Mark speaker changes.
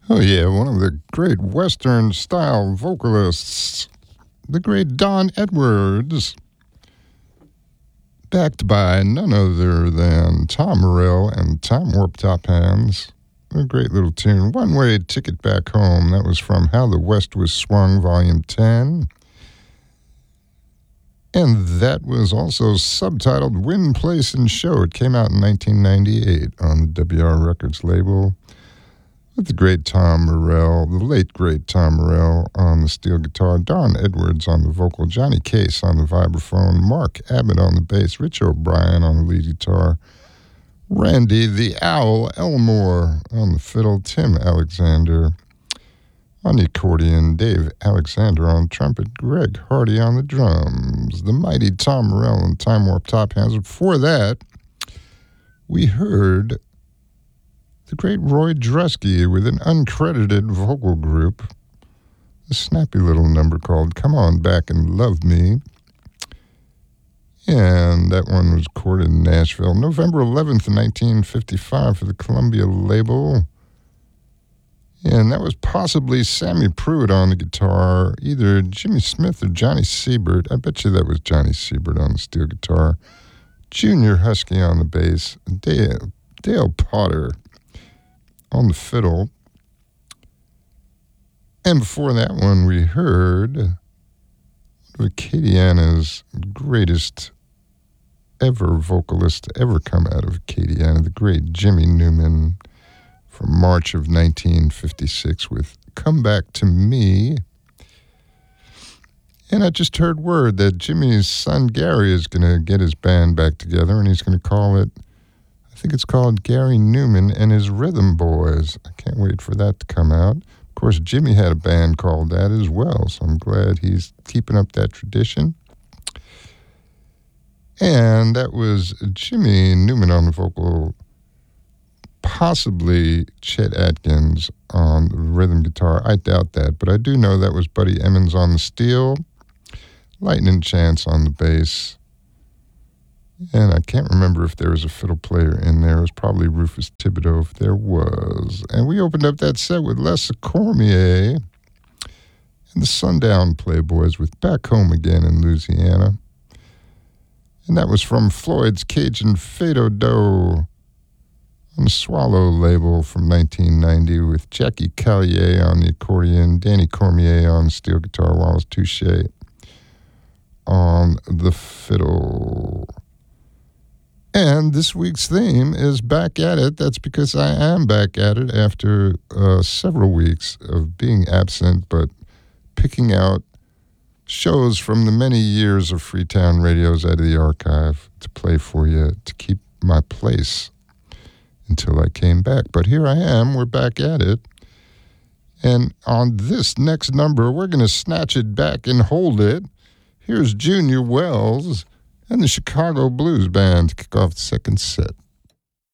Speaker 1: Oh, yeah, one of the great Western style vocalists, the great Don Edwards, backed by none other than Tom Morell and Time Warp Top Hands. A great little tune. One Way Ticket Back Home. That was from How the West Was Swung, Volume 10. And that was also subtitled Win, Place, and Show. It came out in 1998 on the WR Records label with the great Tom Morell, the late great Tom Morell on the steel guitar, Don Edwards on the vocal, Johnny Case on the vibraphone, Mark Abbott on the bass, Rich O'Brien on the lead guitar, Randy the Owl Elmore on the fiddle, Tim Alexander on the accordion, Dave Alexander on trumpet, Greg Hardy on the drums, the mighty Tom Morell and Time Warp Top Hands. Before that, we heard the great Roy Dresky with an uncredited vocal group, a snappy little number called Come On Back and Love Me. And that one was recorded in Nashville, November 11th, 1955 for the Columbia label. And that was possibly Sammy Pruitt on the guitar, either Jimmy Smith or Johnny Siebert. I bet you that was Johnny Siebert on the steel guitar. Junior Husky on the bass, Dale Potter on the fiddle. And before that one, we heard one of Acadiana's greatest ever vocalist to ever come out of Acadiana, the great Jimmy Newman from March of 1956 with Come Back to Me. And I just heard word that Jimmy's son Gary is going to get his band back together, and he's going to call it, I think it's called Gary Newman and his Rhythm Boys. I can't wait for that to come out. Of course, Jimmy had a band called that as well, so I'm glad he's keeping up that tradition. And that was Jimmy Newman on the vocal, possibly Chet Atkins on the rhythm guitar. I doubt that, but I do know that was Buddy Emmons on the steel, Lightning Chance on the bass, and I can't remember if there was a fiddle player in there. It was probably Rufus Thibodeau if there was. And we opened up that set with Les Cormier and the Sundown Playboys with Back Home Again in Louisiana. And that was from Floyd's Cajun Fado Doe on the Swallow label from 1990 with Jackie Callier on the accordion, Danny Cormier on the steel guitar, Wallace Touche on the fiddle. And this week's theme is Back at It. That's because I am back at it after several weeks of being absent, but picking out shows from the many years of Freetown radios out of the archive to play for you to keep my place until I came back. But here I am, we're back at it. And on this next number, we're going to snatch it back and hold it. Here's Junior Wells and the Chicago Blues Band to kick off the second set.